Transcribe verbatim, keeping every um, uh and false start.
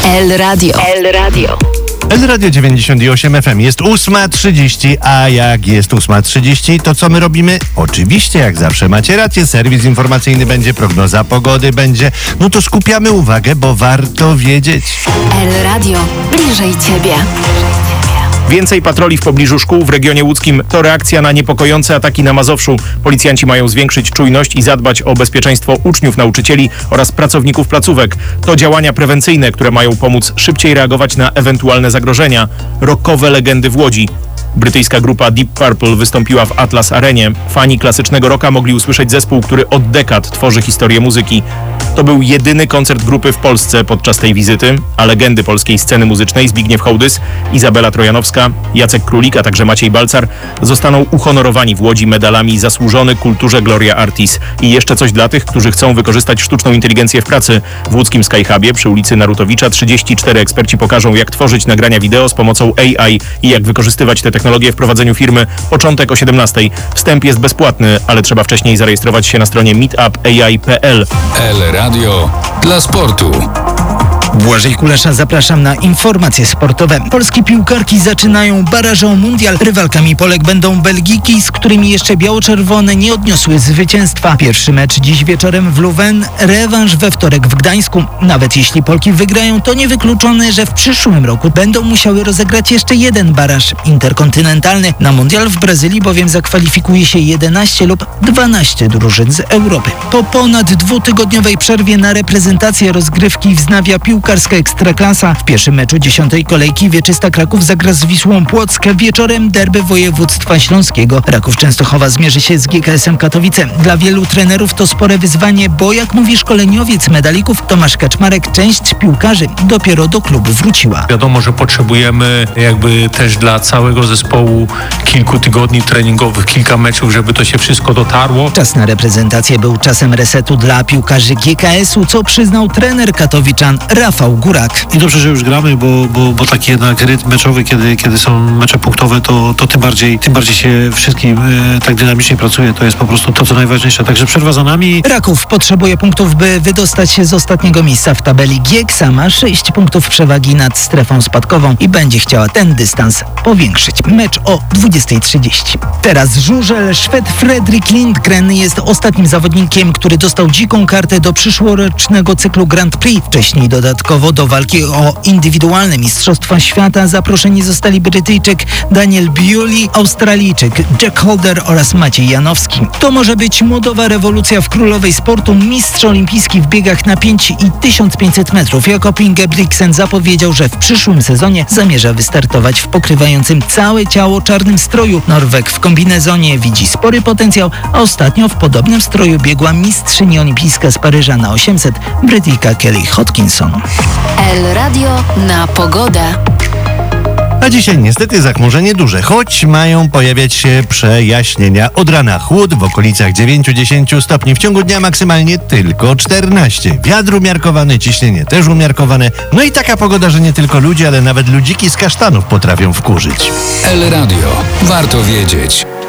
El Radio. El Radio. El Radio dziewięćdziesiąt osiem F M. Jest ósma trzydzieści, a jak jest ósma trzydzieści, to co my robimy? Oczywiście, jak zawsze macie rację, serwis informacyjny będzie, prognoza pogody będzie. No to skupiamy uwagę, bo warto wiedzieć. El Radio. Bliżej Ciebie. Więcej patroli w pobliżu szkół w regionie łódzkim to reakcja na niepokojące ataki na Mazowszu. Policjanci mają zwiększyć czujność i zadbać o bezpieczeństwo uczniów, nauczycieli oraz pracowników placówek. To działania prewencyjne, które mają pomóc szybciej reagować na ewentualne zagrożenia. Rockowe legendy w Łodzi. Brytyjska grupa Deep Purple wystąpiła w Atlas Arenie. Fani klasycznego rocka mogli usłyszeć zespół, który od dekad tworzy historię muzyki. To był jedyny koncert grupy w Polsce podczas tej wizyty, a legendy polskiej sceny muzycznej Zbigniew Hołdys, Izabela Trojanowska, Jacek Królik, a także Maciej Balcar zostaną uhonorowani w Łodzi medalami Zasłużony Kulturze Gloria Artis. I jeszcze coś dla tych, którzy chcą wykorzystać sztuczną inteligencję w pracy. W łódzkim Skyhubie przy ulicy Narutowicza trzydzieści cztery eksperci pokażą, jak tworzyć nagrania wideo z pomocą A I i jak wykorzystywać te technologie w prowadzeniu firmy. Początek o siedemnastej. Wstęp jest bezpłatny, ale trzeba wcześniej zarejestrować się na stronie meetup a i kropka p l. El Radio dla sportu. Błażej Kulesza, zapraszam na informacje sportowe. Polskie piłkarki zaczynają baraże o mundial. Rywalkami Polek będą Belgijki, z którymi jeszcze biało-czerwone nie odniosły zwycięstwa. Pierwszy mecz dziś wieczorem w Leuven, rewanż we wtorek w Gdańsku. Nawet jeśli Polki wygrają, to niewykluczone, że w przyszłym roku będą musiały rozegrać jeszcze jeden baraż interkontynentalny. Na mundial w Brazylii bowiem zakwalifikuje się jedenaście lub dwanaście drużyn z Europy. Po ponad dwutygodniowej przerwie na reprezentację rozgrywki wznawia piłkarska Ekstraklasa. W pierwszym meczu dziesiątej kolejki Wieczysta Kraków zagra z Wisłą Płock. Wieczorem derby województwa śląskiego. Raków Częstochowa zmierzy się z G K S-em Katowice. Dla wielu trenerów to spore wyzwanie, bo jak mówi szkoleniowiec medalików Tomasz Kaczmarek, część piłkarzy dopiero do klubu wróciła. Wiadomo, że potrzebujemy jakby też dla całego zespołu kilku tygodni treningowych, kilka meczów, żeby to się wszystko dotarło. Czas na reprezentację był czasem resetu dla piłkarzy G K S-u, co przyznał trener katowiczan Rafał Górak. I dobrze, że już gramy, bo, bo, bo taki jednak rytm meczowy, kiedy, kiedy są mecze punktowe, to, to tym bardziej tym bardziej się wszystkim e, tak dynamicznie pracuje. To jest po prostu to, co najważniejsze. Także przerwa za nami. Raków potrzebuje punktów, by wydostać się z ostatniego miejsca w tabeli. Gieksa ma sześć punktów przewagi nad strefą spadkową i będzie chciała ten dystans powiększyć. Mecz o dwudziestej trzydzieści. Teraz żużel. Szwed Fredrik Lindgren jest ostatnim zawodnikiem, który dostał dziką kartę do przyszłorocznego cyklu Grand Prix. Wcześniej dodatkowo do walki o indywidualne Mistrzostwa Świata zaproszeni zostali Brytyjczyk Daniel Bewley, Australijczyk Jack Holder oraz Maciej Janowski. To może być młodowa rewolucja w królowej sportu. Mistrz olimpijski w biegach na pięć i tysiąc pięćset metrów Jakob Ingebrigtsen zapowiedział, że w przyszłym sezonie zamierza wystartować w pokrywającym całe ciało czarnym stroju. Norweg w kombinezonie widzi spory potencjał, a ostatnio w podobnym stroju biegła mistrzyni olimpijska z Paryża na osiemset Brytyjka Kelly Hodkinson. El Radio na pogodę. A dzisiaj niestety zachmurzenie duże, choć mają pojawiać się przejaśnienia. Od rana chłód w okolicach dziewięć do dziesięciu stopni, w ciągu dnia maksymalnie tylko czternaście. Wiatr umiarkowany, ciśnienie też umiarkowane. No i taka pogoda, że nie tylko ludzie, ale nawet ludziki z kasztanów potrafią wkurzyć. El Radio. Warto wiedzieć.